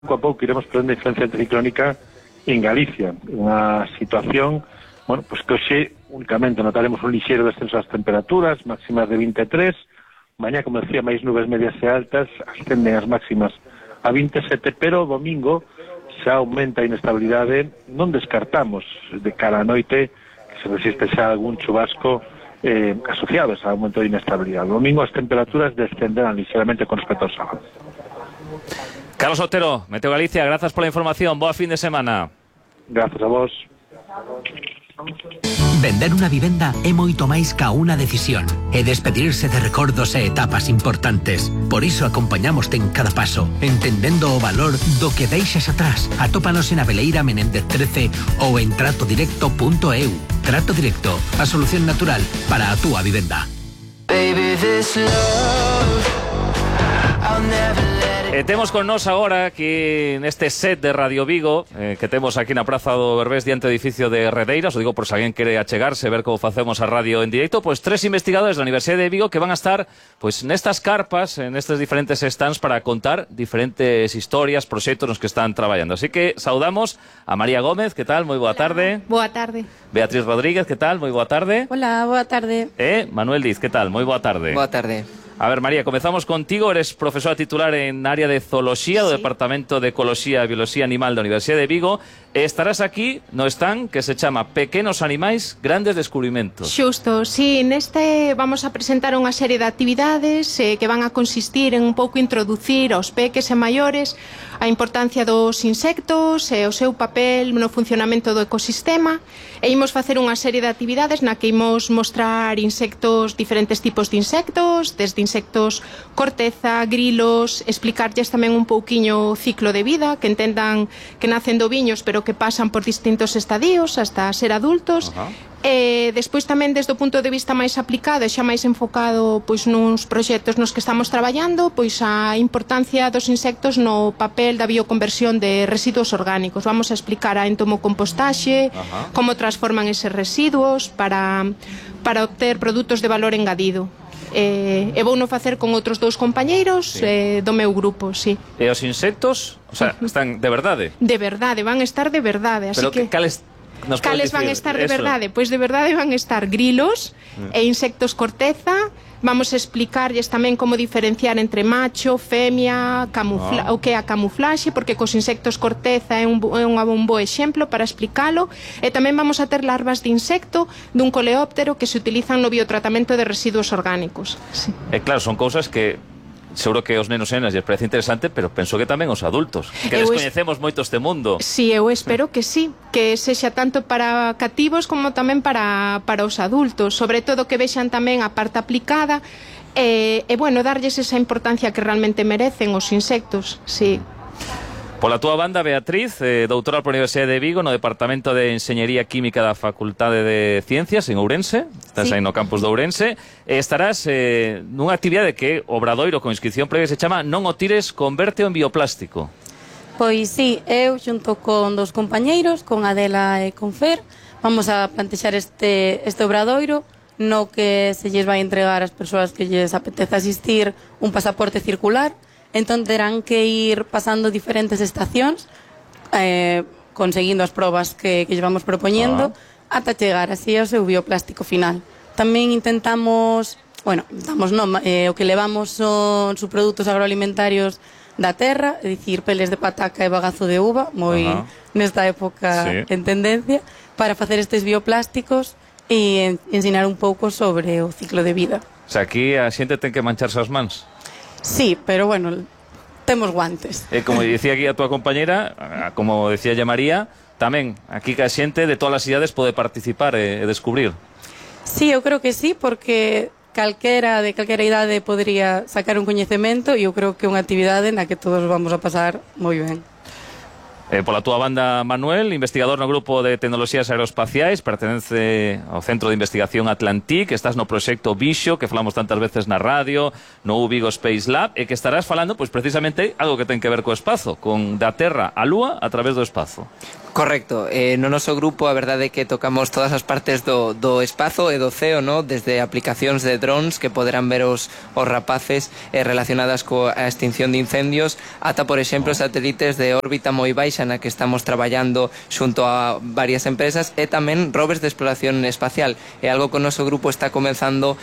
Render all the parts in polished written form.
pouco a pouco iremos perdendo a influencia anticiclónica en Galicia, unha situación, bueno, pues que hoxe únicamente notaremos un lixeiro descenso das temperaturas, máximas de 23, mañá, como decía, máis nubes medias e altas, ascenden as máximas a 27, pero o domingo xa aumenta a inestabilidade, non descartamos de cara a noite que se resiste xa algún chubasco asociado a ese aumento de inestabilidade. O domingo as temperaturas descenderán ligeramente con respecto ao sábado. Carlos Otero, Meteo Galicia, grazas pola información, boa fin de semana. Grazas a vos. Vender unha vivenda é moito máis ca unha decisión e despedirse de recordos e etapas importantes. Por iso acompañamoste en cada paso, entendendo o valor do que deixas atrás. Atópanos en Abeleira Menéndez 13 ou en tratodirecto.eu. Trato Directo, a solución natural para a túa vivenda. E temos con nós agora aquí neste set de Radio Vigo que temos aquí na Praza do Berbés diante do edificio de Redeiras. O digo por se alguén quere achegarse, ver como facemos a radio en directo. Pois tres investigadores da Universidade de Vigo que van a estar pois nestas carpas, en estes diferentes stands para contar diferentes historias, proxectos nos que están traballando. Así que saudamos a María Gómez, que tal? Moi boa tarde. Boa tarde. Beatriz Rodríguez, que tal? Moi boa tarde. Hola, boa tarde. E Manuel Diz, que tal? Moi boa tarde. Boa tarde. A ver, María, comezamos contigo. Eres profesora titular en área de zooloxía do Departamento de Ecoloxía e Bioloxía Animal da Universidade de Vigo. E estarás aquí no stand que se chama Pequenos Animais, Grandes Descubrimentos. Xusto, sí, neste vamos a presentar unha serie de actividades que van a consistir en un pouco introducir aos peques e maiores a importancia dos insectos e o seu papel no funcionamento do ecosistema. E imos facer unha serie de actividades na que imos mostrar insectos, diferentes tipos de insectos, desde insectos corteza, grilos, explicarlles tamén un pouquiño o ciclo de vida, que entendan que nacen de oviños, pero que pasan por distintos estadios hasta ser adultos. E despois tamén desde o punto de vista máis aplicado e xa máis enfocado pois nuns proxectos nos que estamos traballando, pois a importancia dos insectos no papel da bioconversión de residuos orgánicos. Vamos a explicar a entomocompostaxe, como transforman eses residuos para obter produtos de valor engadido. E vou no facer con outros dous compañeiros do meu grupo, sí. E os insectos, o sea, están de verdade? De verdade, van estar de verdade, así pero que cales van a estar de verdade? Pois de verdade van a estar grilos e insectos corteza. Vamos a explicarlles tamén como diferenciar entre macho, femia, o que é a camuflaxe, porque cos insectos corteza é un bo exemplo para explicalo. E tamén vamos a ter larvas de insecto dun coleóptero que se utilizan no biotratamento de residuos orgánicos. Sí. E claro, son cousas que seguro que os nenos e nenas lles parece interesante, pero penso que tamén os adultos, que descoñecemos moito este mundo. Si, eu espero que sí, que sexa tanto para cativos como tamén para os adultos, sobre todo que vexan tamén a parte aplicada e bueno, darlles esa importancia que realmente merecen os insectos, sí. Pola túa banda, Beatriz, doutora pola Universidade de Vigo no Departamento de Enxeñería Química da Facultade de Ciencias en Ourense, estás aí no campus de Ourense, e estarás nunha actividade que obradoiro con inscripción previa se chama Non o tires, convérteo en bioplástico. Pois sí, eu xunto con dos compañeiros, con Adela e con Fer, vamos a plantexar este obradoiro no que se lles vai entregar ás persoas que lles apetece asistir un pasaporte circular. Entón terán que ir pasando diferentes estacións conseguindo as probas que lles vamos propoñendo ata chegar así ao seu bioplástico final. Tamén intentamos, o que levamos son subprodutos agroalimentarios da terra, é dicir, peles de pataca e bagazo de uva, moi nesta época en tendencia, para facer estes bioplásticos e ensinar un pouco sobre o ciclo de vida. O sea, aquí a xente ten que mancharse as mans. Sí, pero bueno, temos guantes. Como dicía aquí a túa compañera, como decía ya María, tamén aquí que a xente de todas as idades pode participar e descubrir. Sí, eu creo que sí, porque calquera idade podría sacar un coñecemento e eu creo que é unha actividade na que todos vamos a pasar moi ben. Pola túa banda, Manuel, investigador no Grupo de Tecnoloxías Aeroespaciais, pertenece ao Centro de Investigación Atlantic, estás no proxecto Vixo, que falamos tantas veces na radio, no Vigo Space Lab, e que estarás falando, pois precisamente, algo que ten que ver co espazo, con da Terra á Lúa a través do espazo. Correcto, no noso grupo a verdade é que tocamos todas as partes do espazo e do ceo, no? Desde aplicacións de drones que poderán ver os rapaces relacionadas coa extinción de incendios, ata, por exemplo, satélites de órbita moi baixa na que estamos traballando xunto a varias empresas, e tamén rovers de exploración espacial. É algo que o noso grupo está comenzando,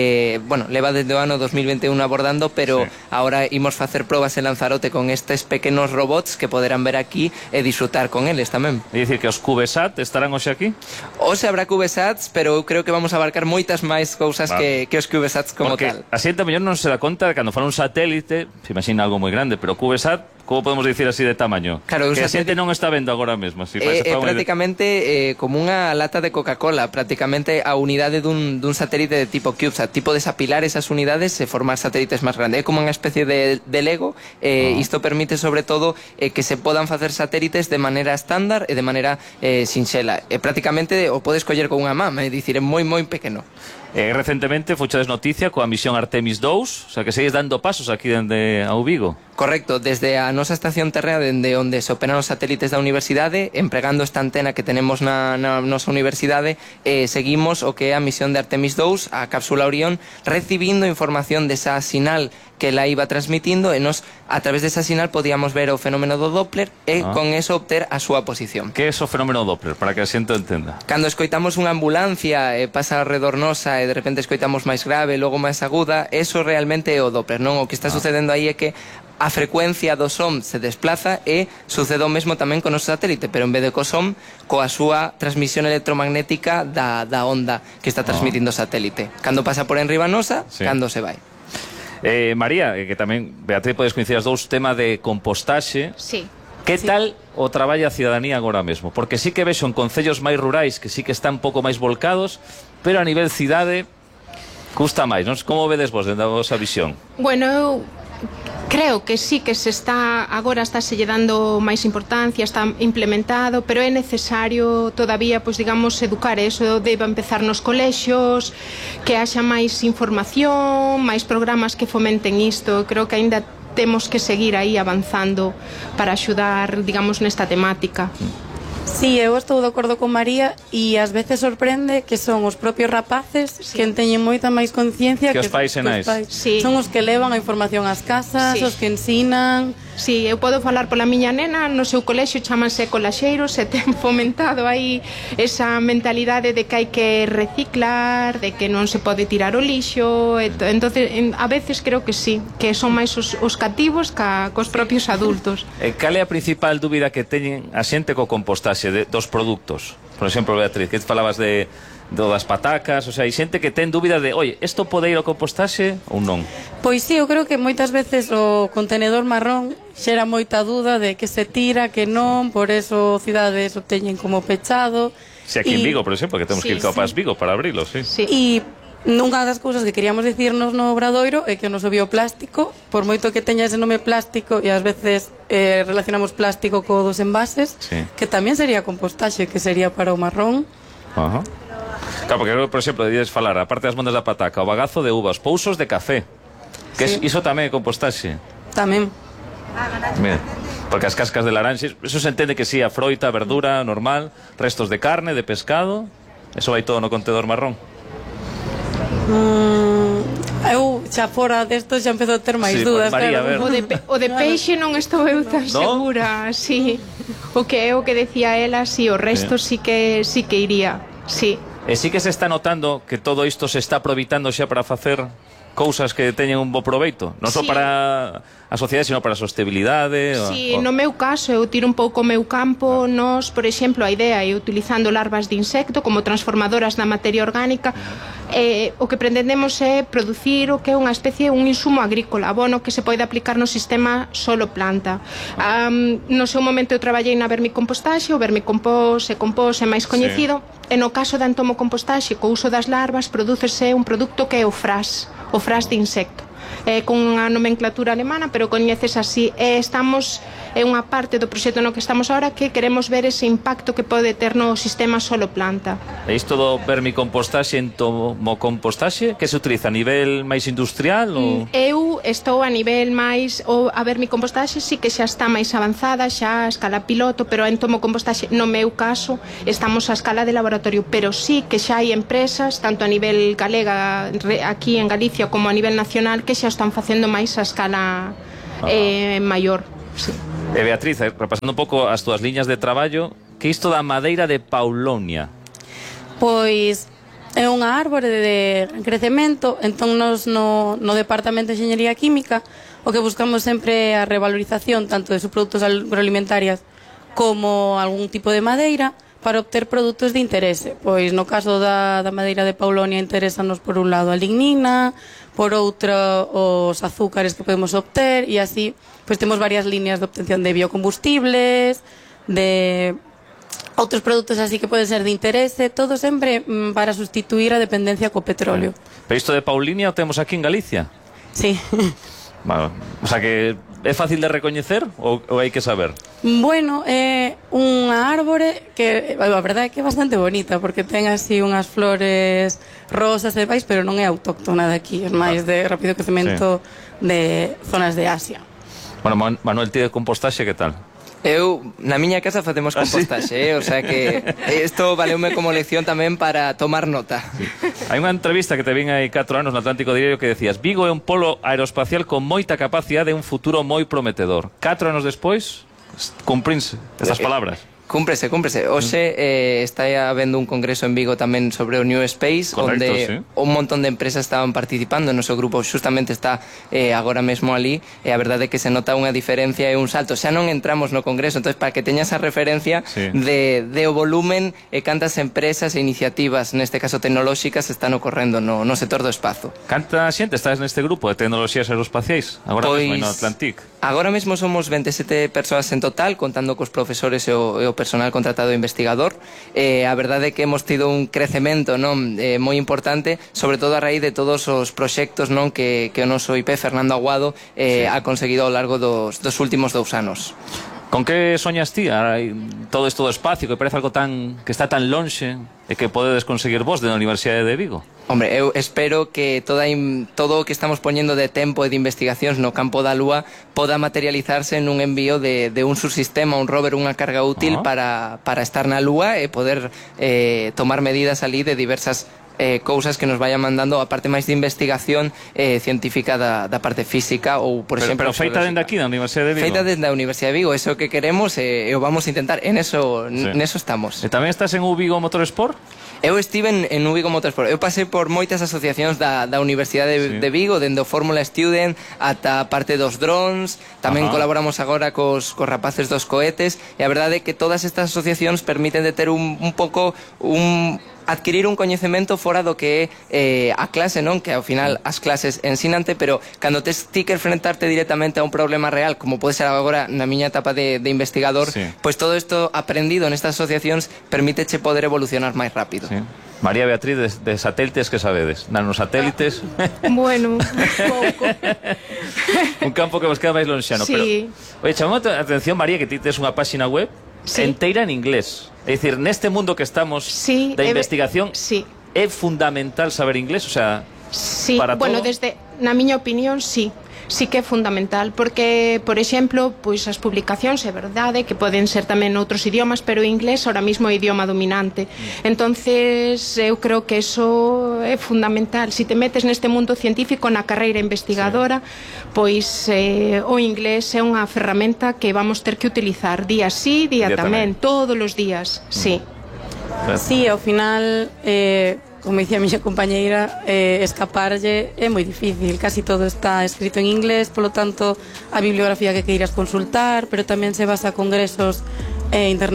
leva desde o ano 2021 abordando, pero ahora imos facer probas en Lanzarote con estes pequenos robots que poderán ver aquí e disfrutar con eles tamén. É dicir que os CubeSat estarán hoxe aquí? Hoxe habrá CubeSats, pero eu creo que vamos a abarcar moitas máis cousas que os CubeSats como tal. Porque a xente mellor non se dá conta de cando fala un satélite, se imagina algo moi grande, pero CubeSat, como podemos dicir así de tamaño? Claro, que a xente non está vendo agora mesmo. É prácticamente como unha lata de Coca-Cola, prácticamente a unidade dun satélite de tipo CubeSat, tipo desapilar esas unidades e formar satélites máis grandes. É como unha especie de Lego, isto permite sobre todo que se podan facer satélites de maneira estándar e de maneira sinxela. Prácticamente o podes coller con unha man, é dicir, é moi pequeno. Recentemente fochedes noticia coa misión Artemis 2, o sea que segues dando pasos aquí dende ao Vigo. Correcto, desde a nosa estación terrena, dende onde se operan os satélites da universidade, empregando esta antena que tenemos na nosa universidade, seguimos o que é a misión de Artemis 2, a cápsula Orión, recibindo información desa sinal que la iba transmitindo, e nos, a través desa sinal, podíamos ver o fenómeno do Doppler e con eso obter a súa posición. Que é o fenómeno Doppler, para que a xente entenda? Cando escoitamos unha ambulancia e pasa alrededor nosa e de repente escoitamos máis grave, logo máis aguda, eso realmente é o Doppler, non? O que está sucedendo aí é que a frecuencia do som se desplaza e sucede o mesmo tamén con o noso satélite, pero en vez de co som, coa súa transmisión electromagnética da onda que está transmitindo o satélite. Cando pasa por enriba nosa, cando se vai. María, que tamén, Beatriz, podes coincidir as dous, tema de compostaxe. Sí. Que tal o traballa a cidadanía agora mesmo? Porque sí que vexo en concellos máis rurais que sí que están un pouco máis volcados, pero a nivel cidade custa máis, non? Como vedes vos dentro da vosa visión? Bueno, eu creo que sí que agora está se lle dando máis importancia, está implementado, pero é necesario todavía, pois digamos, educar. Eso debe empezar nos colexios, que haxa máis información, máis programas que fomenten isto. Creo que aínda temos que seguir aí avanzando para axudar, digamos, nesta temática. Sí, eu estou de acordo con María, e ás veces sorprende que son os propios rapaces que teñen moita máis conciencia que os pais e nais. Son os que levan a información ás casas, os que ensinan. Sí, eu podo falar pola miña nena, no seu colexio chamanse colaxeiros e ten fomentado aí esa mentalidade de que hai que reciclar, de que non se pode tirar o lixo. Entonces, a veces creo que sí, que son máis os cativos cos propios adultos. Cal é a principal dúbida que teñen a xente co compostaxe dos produtos? Por exemplo, Beatriz, que falabas das patacas, o sea, hai xente que ten dúbida de, oye, isto pode ir ao compostaxe ou non? Pois sí, eu creo que moitas veces o contenedor marrón xera moita dúda de que se tira, que non, por eso cidades o teñen como pechado. Si aquí en Vigo, por exemplo, que temos que ir ao Pas Vigo para abrilo, sí. E nunha das cousas que queríamos dicirnos no Obradoiro é que o noso bioplástico, por moito que teña ese nome plástico, e ás veces relacionamos plástico co dos envases, que tamén sería compostaxe, que sería para o marrón. Ajá. Claro, porque, por exemplo, debías falar, a parte das mondas da pataca, o bagazo de uvas, pousos de café, que iso tamén é compostaxe. Tamén. Mira, porque as cascas de laranxes, eso se entende que sí, a froita, a verdura normal, restos de carne, de pescado, eso vai todo no contenedor marrón. Eu xa fora desto xa empezo a ter máis dúdas, María, claro. O de peixe non estou eu tan segura, sí. O que decía ela, sí, o resto sí que iría, sí. E sí que se está notando que todo isto se está aproveitando xa para facer cousas que teñen un bo proveito, non só para a sociedade, sino para a sostenibilidade. Sí, no meu caso, eu tiro un pouco o meu campo. Nos, por exemplo, a idea é utilizando larvas de insecto como transformadoras da materia orgánica. O que pretendemos é producir o que é unha especie, un insumo agrícola, abono que se pode aplicar no sistema solo planta. No seu momento eu traballei na vermicompostaxe, o vermicompost é máis coñecido, e no caso da entomocompostaxe, co uso das larvas, prodúcese un produto que é o fras de insecto. con unha nomenclatura alemana, pero coñeces así. Estamos é unha parte do proxecto no que estamos ahora que queremos ver ese impacto que pode ter no sistema solo planta. E isto do vermicompostaxe en tomocompostaxe, que se utiliza a nivel máis industrial? Ou... Eu estou a nivel máis, a vermicompostaxe sí que xa está máis avanzada, xa a escala piloto, pero en tomocompostaxe, no meu caso, estamos a escala de laboratorio, pero sí que xa hai empresas, tanto a nivel galega, aquí en Galicia, como a nivel nacional, que xa están facendo máis a escala maior. Sí. E Beatriz, repasando un pouco as túas liñas de traballo, que isto da madeira de Paulonia? Pois é unha árbore de crecemento, entón nos no Departamento de Enxeñería Química o que buscamos sempre é a revalorización tanto de subprodutos agroalimentarios como algún tipo de madeira para obter produtos de interese. Pois no caso da madeira de Paulonia interesanos por un lado a lignina, por outro os azúcares que podemos obter, e así pois temos varias líneas de obtención de biocombustibles, de outros produtos así que poden ser de interese, todo sempre para sustituir a dependencia co petróleo. Pero isto de Paulinia o temos aquí en Galicia? Sí. Bueno, o sea que é fácil de recoñecer ou hai que saber? Bueno, é unha árbore que a verdade é que é bastante bonita porque ten así unhas flores rosas e vais, pero non é autóctona de aquí, é máis de rápido crecemento de zonas de Asia. Bueno, Manuel, ti de compostaxe, que tal? Eu, na miña casa facemos compostaxe, o sea que isto valeume como lección tamén para tomar nota. Hai unha entrevista que te vin hai 4 anos no Atlántico Diario que decías: Vigo é un polo aeroespacial con moita capacidade e un futuro moi prometedor. 4 anos despois, cumprinse estas palabras. Cúmprese. Hoxe está habendo un congreso en Vigo tamén sobre o New Space. Correcto, onde sí. Un montón de empresas estaban participando. O noso grupo xustamente está agora mesmo ali, e a verdade é que se nota unha diferencia e un salto. Xa non entramos no congreso, entonces para que teñas a referencia sí. de o volumen e cantas empresas e iniciativas, neste caso tecnolóxicas, están ocorrendo no sector do espazo. Canta xente estás neste grupo de tecnoloxías aeroespaciais? Agora Pois, mesmo no Atlantic. Agora mesmo somos 27 persoas en total, contando cos profesores e o personal contratado investigador. A verdade é que hemos tido un crecemento, non, moi importante, sobre todo a raíz de todos os proxectos, non, que o noso IP Fernando Aguado sí. ha conseguido ao largo dos últimos 2 anos. Con que soñas ti? Todo isto do espacio que parece algo que está tan lonxe e que podedes conseguir vos da Universidade de Vigo. Hombre, eu espero que todo o que estamos poñendo de tempo e de investigacións no campo da Lúa poda materializarse nun envío de un subsistema, un rover, unha carga útil para estar na Lúa e poder tomar medidas ali de diversas cousas que nos vayan mandando a parte máis de investigación científica da parte física ou, por exemplo... Pero feita dende aquí, da Universidade de Vigo? Feita dende a Universidade de Vigo, eso que queremos e o vamos a intentar, neso estamos. E tamén estás en Vigo Motorsport? Eu estive en Vigo Motorsport. Eu pasei por moitas asociacións da Universidade de Vigo, dende o Fórmula Student ata a parte dos drones. Tamén colaboramos agora cos rapaces dos cohetes, e a verdade é que todas estas asociacións permiten de ter un pouco adquirir un coñecemento fora do que é a clase, non? Que ao final as clases ensínante, pero cando tes ti que enfrentarte directamente a un problema real, como pode ser agora na miña etapa de investigador, pois todo isto aprendido nestas asociacións permíteche poder evolucionar máis rápido. Sí. María Beatriz, de satélites que sabedes? Nanosatélites? Bueno, pouco. Un campo que vos queda máis lonxano. Sí. Pero, oye, chamamos a atención, María, que ti tes unha páxina web enteira en inglés. É dicir, neste mundo que estamos da investigación, é fundamental saber inglés, o sea, para todo. Bueno, na miña opinión, sí que é fundamental, porque, por exemplo, pois as publicacións é verdade que poden ser tamén outros idiomas, pero o inglés ahora mismo é o idioma dominante. Entonces, eu creo que eso é fundamental. Si te metes neste mundo científico, na carreira investigadora, pois o inglés é unha ferramenta que vamos ter que utilizar día sí, día tamén, todos os días, sí. Sí, ao final... como dicía a miña compañeira, escaparlle é moi difícil, casi todo está escrito en inglés, polo tanto a bibliografía que queiras consultar, pero tamén se basa a congresos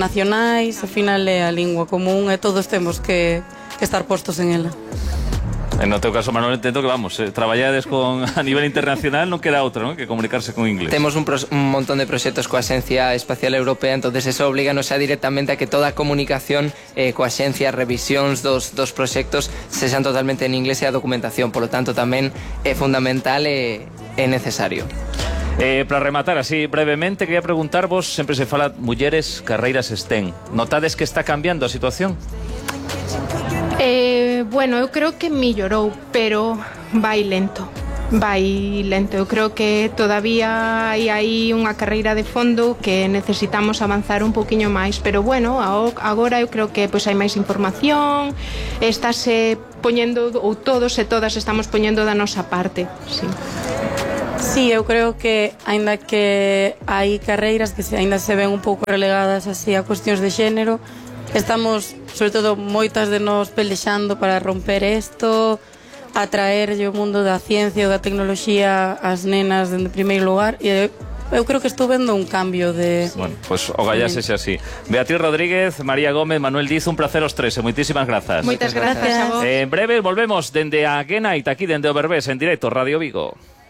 internacionais, ao final é a lingua común e todos temos que estar postos en ela. En teu caso, Manuel, entendo que, vamos, traballades a nivel internacional, non queda outra, ¿no?, que comunicarse con inglés. Temos un montón de proxectos coa Axencia Espacial Europea, entonces eso oblíganos a directamente a que toda a comunicación coa Axencia, revisións dos proxectos sexan totalmente en inglés e a documentación, polo tanto tamén é fundamental e é necesario. Para rematar así brevemente, quería preguntarvos, sempre se fala mulleres, carreiras STEM. Notades que está cambiando a situación? Bueno, eu creo que mellorou, pero vai lento. Eu creo que todavía hai aí unha carreira de fondo que necesitamos avanzar un poquinho máis, pero bueno, agora eu creo que pois hai máis información, estáse poñendo, ou todos e todas estamos poñendo da nosa parte, sí. Sí, eu creo que, aínda que hai carreiras que aínda se ven un pouco relegadas así a cuestións de xénero, estamos, sobre todo, moitas de nós pelexando para romper isto, atraerlle o mundo da ciencia ou da tecnoloxía ás nenas en primeiro lugar, e eu creo que estou vendo un cambio de... Bueno, pues ogallá sexa así. Beatriz Rodríguez, María Gómez, Manuel Diz, un placer os tres, moitísimas grazas. Moitas grazas a vos. En breve volvemos dende a Genait, aquí dende o Berbés, en directo, Radio Vigo.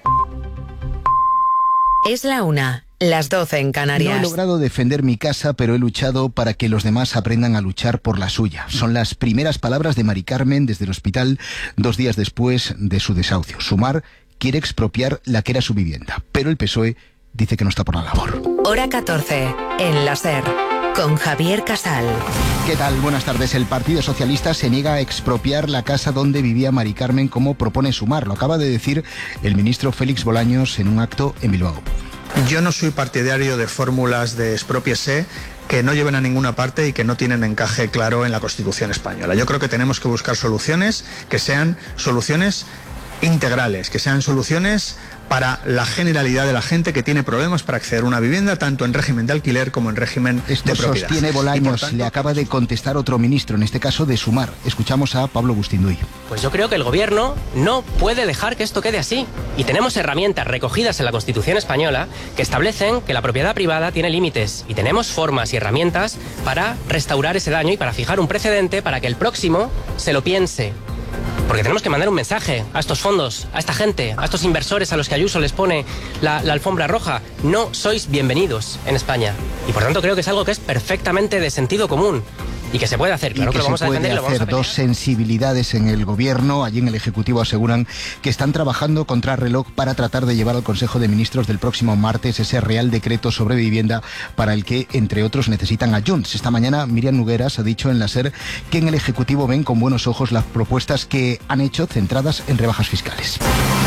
Es la 1, las 12 en Canarias. No he logrado defender mi casa, pero he luchado para que los demás aprendan a luchar por la suya. Son las primeras palabras de Mari Carmen desde el hospital 2 días después de su desahucio. Sumar quiere expropiar la que era su vivienda, pero el PSOE dice que no está por la labor. Hora 14, en la SER, con Javier Casal. ¿Qué tal? Buenas tardes. El Partido Socialista se niega a expropiar la casa donde vivía Mari Carmen, como propone Sumar. Lo acaba de decir el ministro Félix Bolaños en un acto en Bilbao. Yo no soy partidario de fórmulas de expropiese que no lleven a ninguna parte y que no tienen encaje claro en la Constitución española. Yo creo que tenemos que buscar soluciones que sean soluciones integrales, que sean soluciones para la generalidad de la gente que tiene problemas para acceder a una vivienda, tanto en régimen de alquiler como en régimen de propiedad. Sostiene Bolaños, tanto, le acaba de contestar otro ministro, en este caso de Sumar. Escuchamos a Pablo Bustinduy. Pues yo creo que el gobierno no puede dejar que esto quede así. Y tenemos herramientas recogidas en la Constitución española que establecen que la propiedad privada tiene límites. Y tenemos formas y herramientas para restaurar ese daño y para fijar un precedente para que el próximo se lo piense. Porque tenemos que mandar un mensaje a estos fondos, a esta gente, a estos inversores a los que Ayuso les pone la alfombra roja. No sois bienvenidos en España. Y por tanto creo que es algo que es perfectamente de sentido común. Y que se puede hacer, claro que lo vamos a defender y lo vamos a pelear. Dos sensibilidades en el gobierno. Allí en el Ejecutivo aseguran que están trabajando contra reloj para tratar de llevar al Consejo de Ministros del próximo martes ese Real Decreto sobre vivienda para el que, entre otros, necesitan a Junts. Esta mañana Miriam Nogueras ha dicho en la SER que en el Ejecutivo ven con buenos ojos las propuestas que han hecho centradas en rebajas fiscales.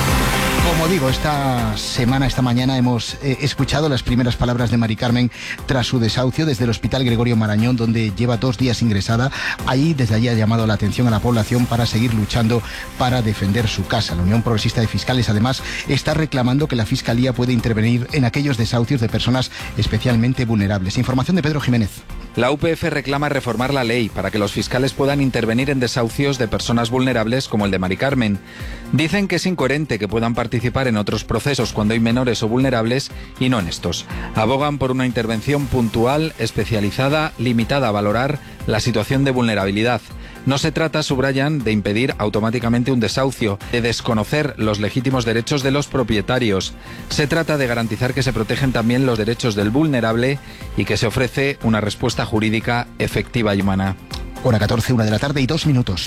Como digo, esta mañana hemos escuchado las primeras palabras de Mari Carmen tras su desahucio desde el Hospital Gregorio Marañón, donde lleva 2 días ingresada. Ahí, desde allí, ha llamado la atención a la población para seguir luchando para defender su casa. La Unión Progresista de Fiscales, además, está reclamando que la Fiscalía puede intervenir en aquellos desahucios de personas especialmente vulnerables. Información de Pedro Jiménez. La UPF reclama reformar la ley para que los fiscales puedan intervenir en desahucios de personas vulnerables como el de Mari Carmen. Dicen que es incoherente que puedan participar en otros procesos cuando hay menores o vulnerables y no en estos. Abogan por una intervención puntual, especializada, limitada a valorar la situación de vulnerabilidad. No se trata, subrayan, de impedir automáticamente un desahucio, de desconocer los legítimos derechos de los propietarios. Se trata de garantizar que se protegen también los derechos del vulnerable y que se ofrece una respuesta jurídica efectiva y humana. Hora 14, 1 de la tarde y 2 minutos.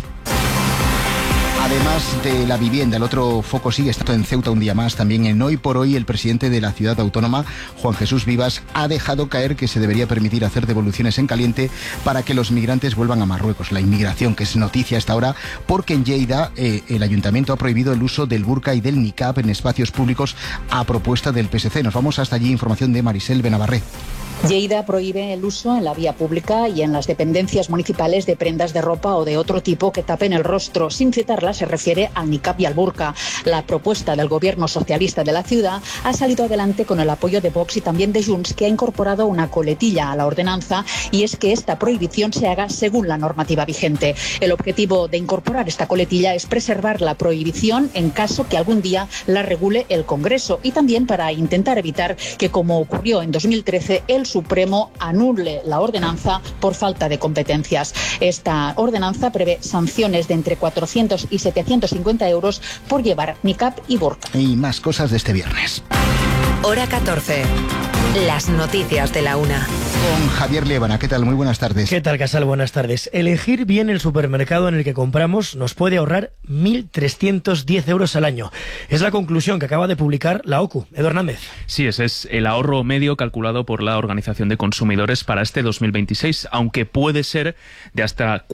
Además de la vivienda, el otro foco sigue estando en Ceuta un día más. También en Hoy por Hoy, el presidente de la ciudad autónoma, Juan Jesús Vivas, ha dejado caer que se debería permitir hacer devoluciones en caliente para que los migrantes vuelvan a Marruecos. La inmigración, que es noticia hasta ahora, porque en Lleida el ayuntamiento ha prohibido el uso del burka y del niqab en espacios públicos a propuesta del PSC. Nos vamos hasta allí, información de Marisel Benavarré. Lleida prohíbe el uso en la vía pública y en las dependencias municipales de prendas de ropa o de otro tipo que tapen el rostro. Sin citarla, se refiere al niqab y al burka. La propuesta del gobierno socialista de la ciudad ha salido adelante con el apoyo de Vox y también de Junts, que ha incorporado una coletilla a la ordenanza, y es que esta prohibición se haga según la normativa vigente. El objetivo de incorporar esta coletilla es preservar la prohibición en caso que algún día la regule el Congreso, y también para intentar evitar que, como ocurrió en 2013, el Supremo anule la ordenanza por falta de competencias. Esta ordenanza prevé sanciones de entre 400 y 750 euros por llevar niqab y burka. Y más cosas de este viernes. Hora 14. Las noticias de la una. Con Javier Liébana. ¿Qué tal? Muy buenas tardes. ¿Qué tal, Casal? Buenas tardes. Elegir bien el supermercado en el que compramos nos puede ahorrar 1.310 euros al año. Es la conclusión que acaba de publicar la OCU. Edu Hernández. Sí, ese es el ahorro medio calculado por la Organización de Consumidores para este 2026, aunque puede ser de hasta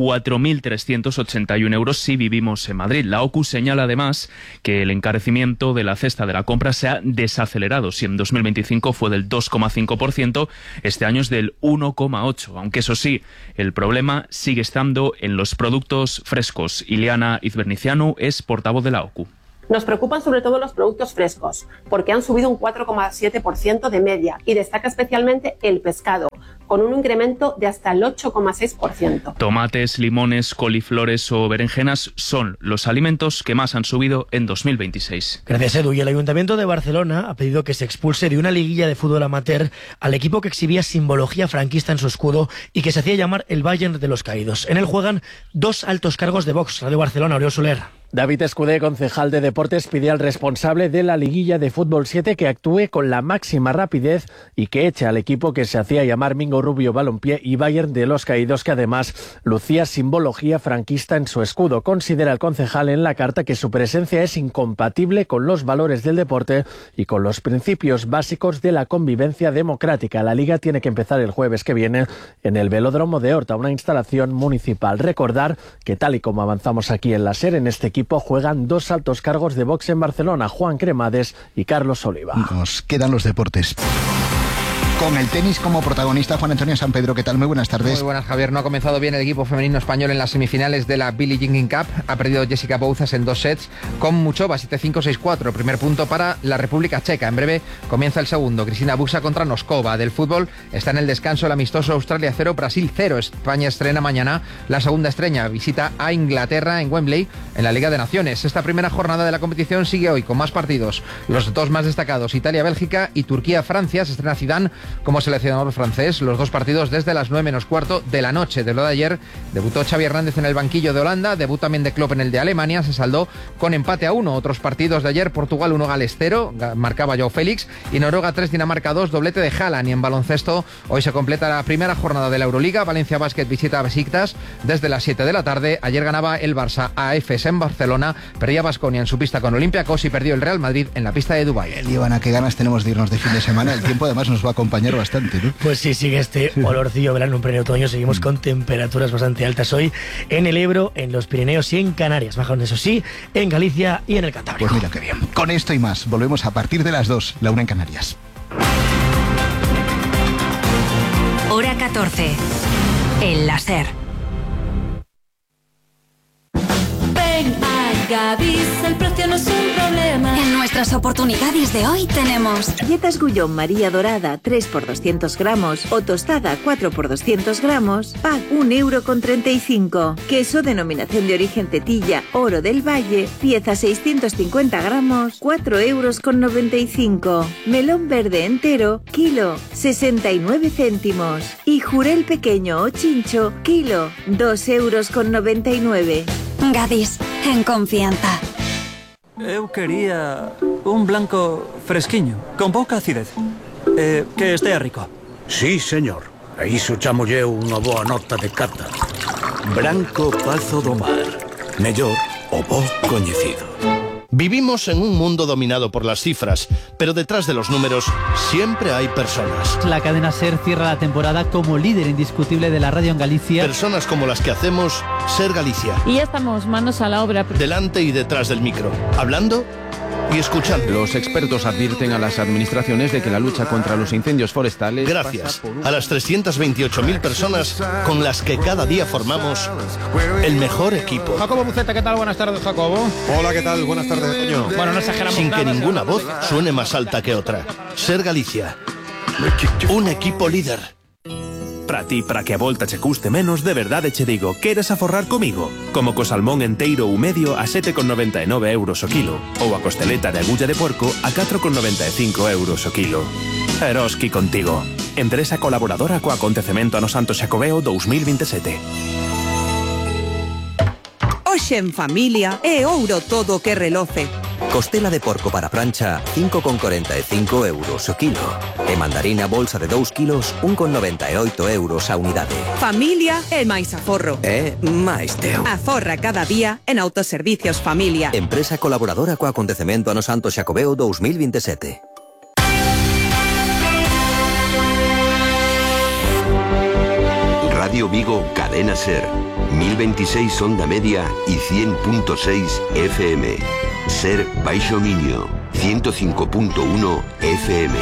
4.381 euros si vivimos en Madrid. La OCU señala además que el encarecimiento de la cesta de la compra se ha desacelerado. Si en 2025 fue del 2,5%, este año es del 1,8%, aunque eso sí, el problema sigue estando en los productos frescos. Ileana Izbernicianu es portavoz de la OCU. Nos preocupan sobre todo los productos frescos, porque han subido un 4,7% de media y destaca especialmente el pescado, con un incremento de hasta el 8,6%. Tomates, limones, coliflores o berenjenas son los alimentos que más han subido en 2026. Gracias, Edu. Y el Ayuntamiento de Barcelona ha pedido que se expulse de una liguilla de fútbol amateur al equipo que exhibía simbología franquista en su escudo y que se hacía llamar el Bayern de los Caídos. En él juegan 2 altos cargos de Vox. Radio Barcelona, Oriol Soler. David Escudé, concejal de Deportes, pide al responsable de la liguilla de Fútbol 7 que actúe con la máxima rapidez y que eche al equipo que se hacía llamar Mingo Rubio Balompié y Bayern de los Caídos, que además lucía simbología franquista en su escudo. Considera el concejal en la carta que su presencia es incompatible con los valores del deporte y con los principios básicos de la convivencia democrática. La liga tiene que empezar el jueves que viene en el Velódromo de Horta, una instalación municipal. Recordar que, tal y como avanzamos aquí en la SER, en este equipo juegan 2 altos cargos de box en Barcelona, Juan Cremades y Carlos Oliva. Nos quedan los deportes. Con el tenis como protagonista, Juan Antonio Sampedro. ¿Qué tal? Muy buenas tardes. Muy buenas, Javier. No ha comenzado bien el equipo femenino español en las semifinales de la Billie Jean King Cup. Ha perdido Jessica Bouzas en 2 sets con Muchova, 7-5, 6-4. Primer punto para la República Checa. En breve comienza el segundo. Cristina Buxa contra Noskova. Del fútbol está en el descanso el amistoso Australia 0, Brasil 0. España estrena mañana la segunda estrella. Visita a Inglaterra en Wembley en la Liga de Naciones. Esta primera jornada de la competición sigue hoy con más partidos. Los 2 más destacados, Italia-Bélgica y Turquía-Francia. Se estrena Zidane como seleccionador francés. Los 2 partidos desde las 9:15 de la noche. De lo de ayer, debutó Xavi Hernández en el banquillo de Holanda, debut también de Klopp en el de Alemania, se saldó con empate a 1. Otros partidos de ayer, Portugal 1, Gales 0, marcaba Joao Félix, y Noruega 3, Dinamarca 2, doblete de Haaland. Y en baloncesto, hoy se completa la primera jornada de la Euroliga. Valencia Basket visita a Besiktas desde las 7 de la tarde. Ayer ganaba el Barça a Efes en Barcelona, perdía Baskonia en su pista con Olympiacos y perdió el Real Madrid en la pista de Dubái. Ivana, qué ganas tenemos de irnos de fin de semana. El tiempo además nos va a acompañar bastante, ¿no? Pues sí, sigue este olorcillo verano en pleno otoño. Seguimos con temperaturas bastante altas hoy en el Ebro, en los Pirineos y en Canarias. Bajan, eso sí, en Galicia y en el Cantábrico. Pues mira qué bien. Con esto y más, volvemos a partir de las 2, la 1 en Canarias. Hora 14. El láser. Ven a Gadis, el precio no es un problema. En nuestras oportunidades de hoy tenemos galletas Gullón María Dorada 3 por 200 gramos o tostada 4 por 200 gramos, pack 1,35 €. Queso denominación de origen Tetilla Oro del Valle, pieza 650 gramos, 4,95 €. Melón verde entero, kilo, 69 céntimos. Y jurel pequeño o chincho, kilo, 2,99 €. Gadis, en confianza. Eu quería un blanco fresquiño, con pouca acidez. Que estea rico. Sí, señor. A iso chamo eu unha boa nota de cata. Branco Pazo do Mar. Mellor o bo coñecido. Vivimos en un mundo dominado por las cifras, pero detrás de los números siempre hay personas. La cadena SER cierra la temporada como líder indiscutible de la radio en Galicia. Personas como las que hacemos SER Galicia. Y ya estamos manos a la obra. Delante y detrás del micro, hablando y escuchando. Los expertos advierten a las administraciones de que la lucha contra los incendios forestales... Gracias a las 328.000 personas con las que cada día formamos el mejor equipo. Jacobo Buceta, ¿qué tal? Buenas tardes, Jacobo. Hola, ¿qué tal? Buenas tardes, Toño. Bueno, no exageramos Sin nada, que ninguna voz suene más alta que otra. SER Galicia. Un equipo líder. Para ti, para que a volta che custe menos, de verdade che digo, queres aforrar comigo? Como co salmón enteiro ou medio a 7,99 € o kilo, ou a costeleta de agulla de porco a 4,95 € o kilo. Eroski contigo. Empresa colaboradora co acontecemento ano Santo Xacobeo 2027. Hoxe en familia é ouro todo o que reloce. Costela de porco para prancha, 5,45 euros o kilo. E mandarina bolsa de 2 kilos, 1,98 euros a unidade. Familia é máis aforro. É máis teu. Aforra cada día en Autoservicios Familia. Empresa colaboradora co acontecemento ano Santo Xacobeo 2027. Radio Vigo, Cadena Ser, 1026 onda media y 100.6 FM. Ser Baixo Miño, 105.1 FM.